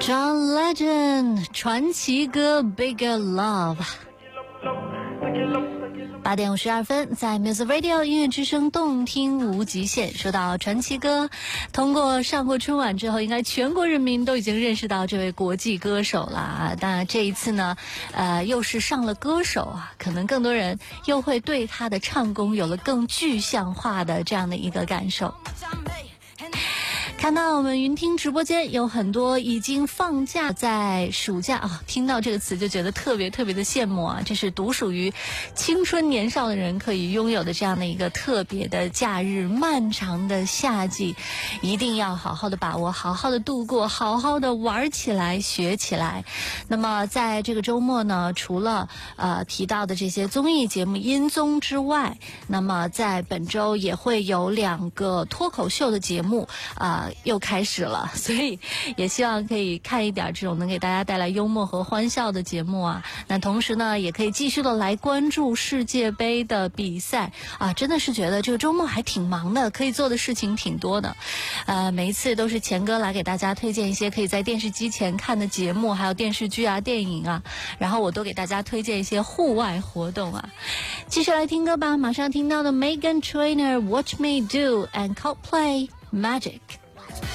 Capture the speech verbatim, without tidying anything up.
John Legend 传奇歌 Bigger Love。八点五十二分，在 Music Radio 音乐之声动听无极限。说到传奇歌，通过上过春晚之后，应该全国人民都已经认识到这位国际歌手了啊。当然这一次呢，呃，又是上了歌手啊，可能更多人又会对他的唱功有了更具象化的这样的一个感受。看到我们云听直播间有很多已经放假，在暑假啊、哦，听到这个词就觉得特别特别的羡慕啊！这是独属于青春年少的人可以拥有的这样的一个特别的假日，漫长的夏季，一定要好好的把握，好好的度过，好好的玩起来，学起来。那么在这个周末呢，除了呃提到的这些综艺节目音综之外，那么在本周也会有两个脱口秀的节目啊。呃又开始了，所以也希望可以看一点这种能给大家带来幽默和欢笑的节目啊。那同时呢，也可以继续的来关注世界杯的比赛啊。真的是觉得这个周末还挺忙的，可以做的事情挺多的。呃，每一次都是钱哥来给大家推荐一些可以在电视机前看的节目，还有电视剧啊、电影啊，然后我都给大家推荐一些户外活动啊。继续来听歌吧，马上听到的 Meghan Trainor Watch Me Do and Coldplay Magic。